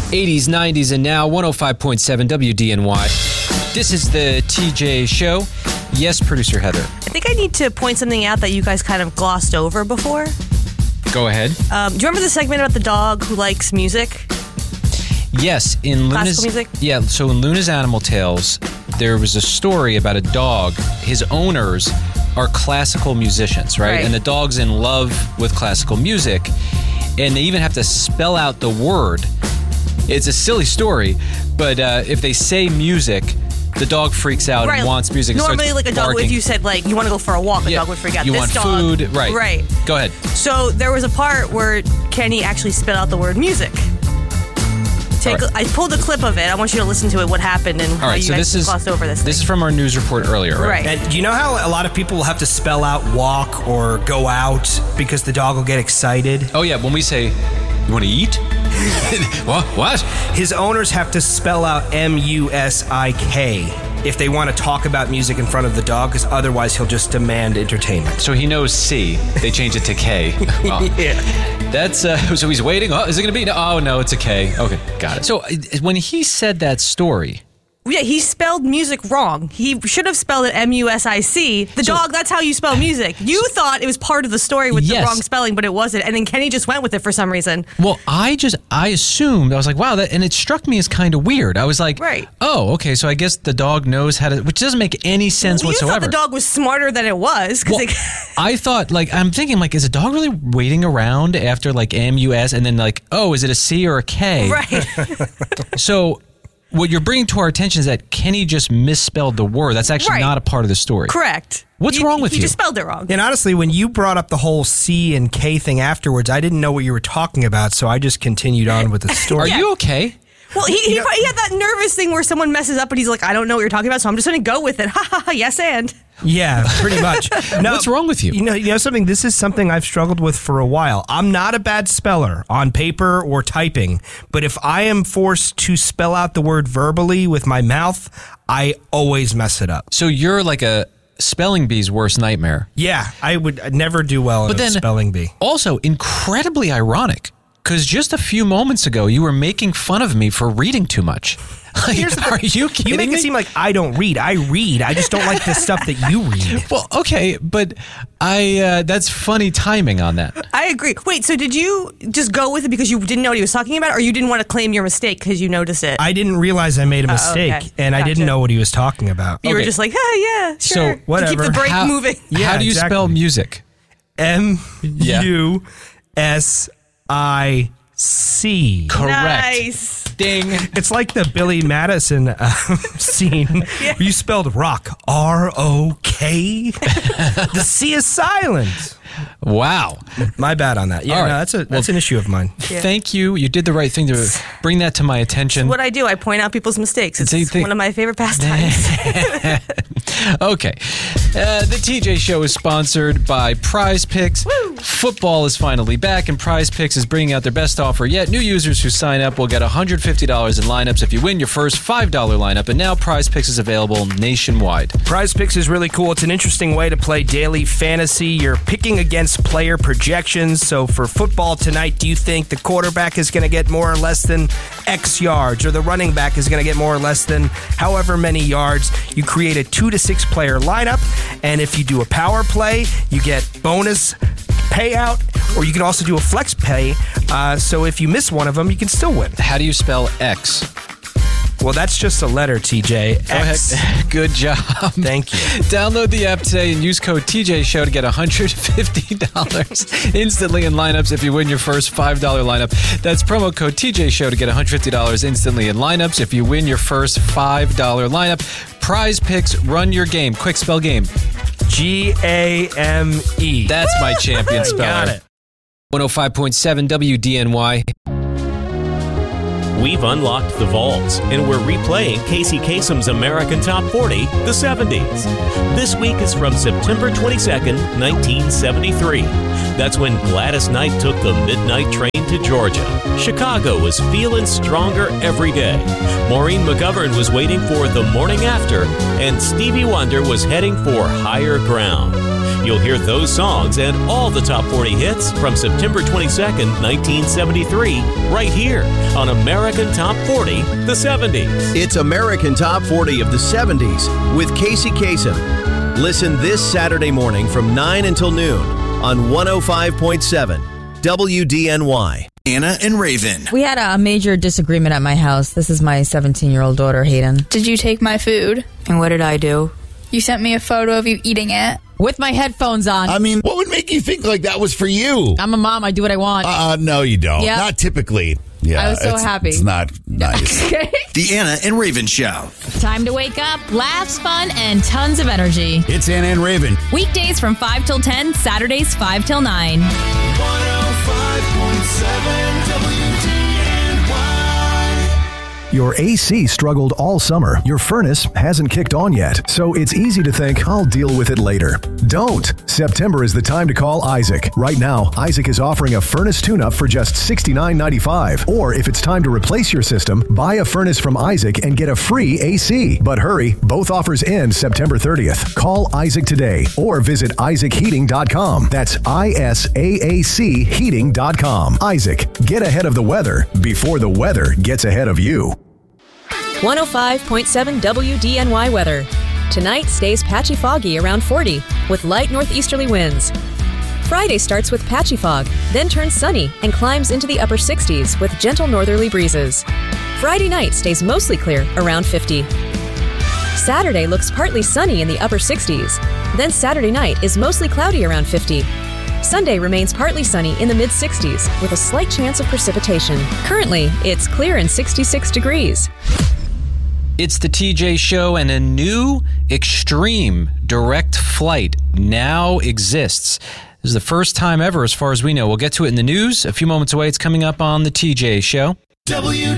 80s, 90s, and now 105.7 WDNY. This is the TJ Show. Yes, Producer Heather. I think I need to point something out that you guys kind of glossed over before. Go ahead. Do you remember the segment about the dog who likes music? Yes, in Luna's classical music? Yeah, so in Luna's Animal Tales, there was a story about a dog. His owners are classical musicians, right? And the dog's in love with classical music, and they even have to spell out the word. It's a silly story, but if they say music, the dog freaks out and wants music. Normally, like a dog, barking. if you said, like, you want to go for a walk, a dog would freak out. You this want dog, food, right. Right. Go ahead. So there was a part where Kenny actually spelled out the word music. I pulled a clip of it. I want you to listen to it, what happened, and how you guys glossed over this thing. This is from our news report earlier, right? And you know how a lot of people will have to spell out walk or go out because the dog will get excited? Oh, yeah. When we say, you want to eat? What? His owners have to spell out M-U-S-I-K if they want to talk about music in front of the dog, because otherwise he'll just demand entertainment. So he knows C. They change it to K. Well, yeah. That's so he's waiting. Oh, is it going to be? Oh, no, it's a K. Okay, got it. So when he said that story... Yeah, he spelled music wrong. He should have spelled it M-U-S-I-C. The dog, that's how you spell music. You thought it was part of the story with the wrong spelling, but it wasn't. And then Kenny just went with it for some reason. Well, I assumed, I was like, wow, and it struck me as kind of weird. I was like, oh, okay, so I guess the dog knows how to, which doesn't make any sense whatsoever. You thought the dog was smarter than it was. Well, I thought, I'm thinking, is a dog really waiting around after, M-U-S, and then, oh, is it a C or a K? Right. So... what you're bringing to our attention is that Kenny just misspelled the word. That's actually not a part of the story. Correct. What's wrong with you? He just spelled it wrong. And honestly, when you brought up the whole C and K thing afterwards, I didn't know what you were talking about, so I just continued on with the story. Are you okay? Well, he had that nervous thing where someone messes up and he's like, I don't know what you're talking about, so I'm just going to go with it. Ha ha ha, yes and. Yeah, pretty much. No, what's wrong with you? You know something? This is something I've struggled with for a while. I'm not a bad speller on paper or typing, but if I am forced to spell out the word verbally with my mouth, I always mess it up. So you're like a spelling bee's worst nightmare. Yeah, I'd never do well in a spelling bee. Also, incredibly ironic, because just a few moments ago, you were making fun of me for reading too much. Are you kidding me? You make it seem like I don't read. I read. I just don't like the stuff that you read. Well, okay, but that's funny timing on that. I agree. Wait, so did you just go with it because you didn't know what he was talking about, or you didn't want to claim your mistake because you noticed it? I didn't realize I made a mistake, and I didn't know what he was talking about. You were just like, yeah, sure. So, whatever. To keep the break moving. Yeah, how do you spell music? M-U-S-I-C. Correct. Nice. Ding. It's like the Billy Madison scene where you spelled rock, R-O-K. The C is silent. Wow. My bad on that. Yeah, no, that's an issue of mine. Yeah. Thank you. You did the right thing to bring that to my attention. What I do, I point out people's mistakes. It's one of my favorite pastimes. Okay. The TJ Show is sponsored by Prize Picks. Woo! Football is finally back, and Prize Picks is bringing out their best offer yet. New users who sign up will get $150 in lineups if you win your first $5 lineup, and now Prize Picks is available nationwide. Prize Picks is really cool. It's an interesting way to play daily fantasy. You're picking against player projections. So for football tonight, do you think the quarterback is going to get more or less than X yards, or the running back is going to get more or less than however many yards? You create a 2 to 6 player lineup, and if you do a power play, you get bonus payout, or you can also do a flex pay. So if you miss one of them, you can still win. How do you spell X? Well, that's just a letter, TJ. Go ahead. Good job. Thank you. Download the app today and use code TJ Show to get $150 instantly in lineups if you win your first $5 lineup. That's promo code TJ Show to get $150 instantly in lineups if you win your first $5 lineup. Prize Picks, run your game. Quick, spell game. G-A-M-E. That's my champion speller. Got it. 105.7 WDNY. We've unlocked the vaults, and we're replaying Casey Kasem's American Top 40, the 70s. This week is from September 22nd, 1973. That's when Gladys Knight took the midnight train to Georgia. Chicago was feeling stronger every day. Maureen McGovern was waiting for The Morning After, and Stevie Wonder was heading for Higher Ground. You'll hear those songs and all the top 40 hits from September 22nd, 1973, right here on American Top 40, the 70s. It's American Top 40 of the 70s with Casey Kasem. Listen this Saturday morning from 9 until noon on 105.7 WDNY. Anna and Raven. We had a major disagreement at my house. This is my 17-year-old daughter, Hayden. Did you take my food? And what did I do? You sent me a photo of you eating it. With my headphones on. I mean, what would make you think like that was for you? I'm a mom. I do what I want. No, you don't. Yep. Not typically. Yeah, I was so happy. It's not nice. Okay. The Anna and Raven Show. Time to wake up, laughs, fun, and tons of energy. It's Anna and Raven. Weekdays from 5 till 10, Saturdays 5 till 9. 105.7 WDNY. Your AC struggled all summer. Your furnace hasn't kicked on yet, so it's easy to think, I'll deal with it later. Don't! September is the time to call Isaac. Right now, Isaac is offering a furnace tune-up for just $69.95. Or if it's time to replace your system, buy a furnace from Isaac and get a free AC. But hurry, both offers end September 30th. Call Isaac today or visit IsaacHeating.com. That's ISAAC Heating.com. Isaac, get ahead of the weather before the weather gets ahead of you. 105.7 WDNY weather. Tonight stays patchy foggy around 40 with light northeasterly winds. Friday starts with patchy fog, then turns sunny and climbs into the upper 60s with gentle northerly breezes. Friday night stays mostly clear around 50. Saturday looks partly sunny in the upper 60s. Then Saturday night is mostly cloudy around 50. Sunday remains partly sunny in the mid-60s with a slight chance of precipitation. Currently, it's clear and 66 degrees. It's the TJ Show, and a new extreme direct flight now exists. This is the first time ever, as far as we know. We'll get to it in the news. A few moments away, it's coming up on the TJ Show.